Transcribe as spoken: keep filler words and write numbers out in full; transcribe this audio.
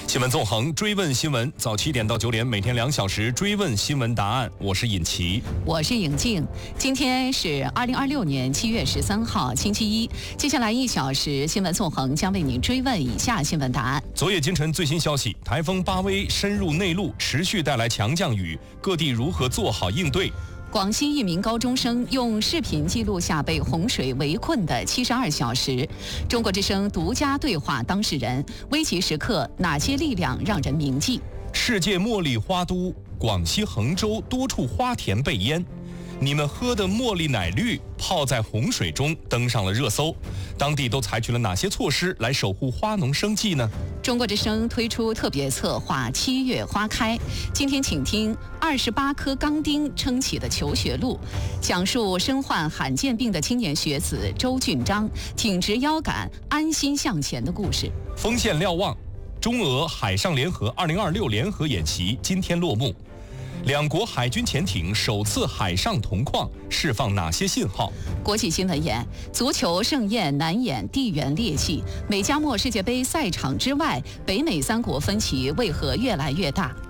新闻纵横，追问新闻，早七点到九点，每天两小时追问新闻答案。我是尹奇， 我是尹静。今天是二零二六年七月十三号，星期一。接下来一小时，新闻纵横将为您追问以下新闻答案。 昨夜今晨最新消息，台风巴威深入内陆，持续带来强降雨，各地如何做好应对？ 广西一名高中生用视频记录下被洪水围困的七十二小时。中国之声独家对话当事人，危急时刻哪些力量让人铭记？ 世界茉莉花都广西衡州多处花田被淹，你们喝的茉莉奶绿泡在洪水中登上了热搜，当地都采取了哪些措施来守护花农生计呢？ 中国之声推出特别策划《七月花开》，今天请听二十八颗钢钉撑起的求学路，讲述身患罕见病的青年学子周俊章挺直腰杆安心向前的故事。 锋线瞭望，中俄海上联合二零二六联合演习今天落幕，两国海军潜艇首次海上同框，释放哪些信号？ 国际新闻眼，足球盛宴难掩地缘裂隙，美加墨世界杯赛场之外，北美三国分歧为何越来越大？